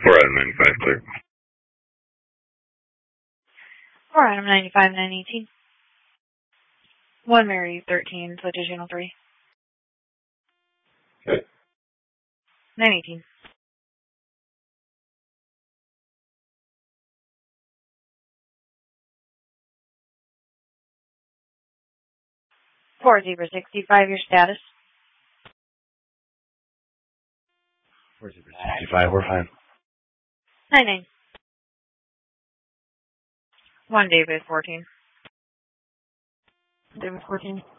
4 out of 95, clear. 4 item 95, 918. 1 Mary 13, switch to channel 3. Okay. 918. 4 Zebra 65, your status. 4 Zebra 65, we're fine. 99. 1 David 14. David 14.